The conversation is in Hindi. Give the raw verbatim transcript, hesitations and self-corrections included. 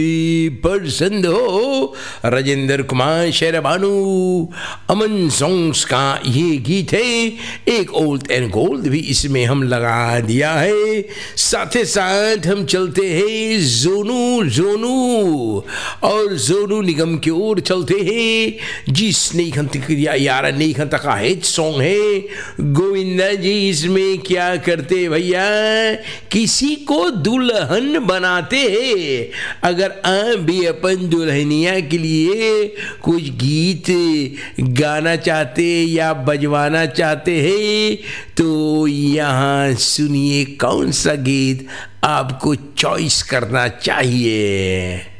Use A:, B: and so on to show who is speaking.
A: पसंद हो राजेंद्र कुमार शेरबानू अमन सॉन्ग्स का ये गीत है। एक ओल्ड एंड गोल्ड भी इसमें हम लगा दिया है। साथ ही साथ हम चलते हैं जोनू जोनू और जोनू निगम की ओर चलते हैं। जिस नहीं खंतिक्रिया यार नहीं खंता का हिट सॉन्ग है गोविंदा जी। इसमें क्या करते भैया, किसी को दुल्हन बनाते हैं। अगर आप भी अपन दुल्हनिया के लिए कुछ गीत गाना चाहते या बजवाना चाहते हैं तो यहाँ सुनिए कौन सा गीत आपको चॉइस करना चाहिए।